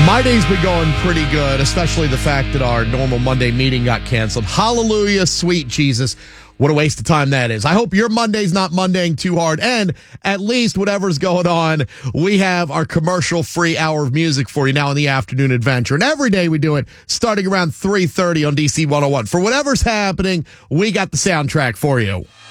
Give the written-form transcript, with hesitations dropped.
My day's been going pretty good, especially the fact that our normal Monday meeting got canceled. Hallelujah, sweet Jesus. What a waste of time that is. I hope your Monday's not Mondaying too hard. And at least whatever's going on, we have our commercial-free hour of music for you now in the Afternoon Adventure. And every day we do it starting around 3:30 on DC 101. For whatever's happening, we got the soundtrack for you.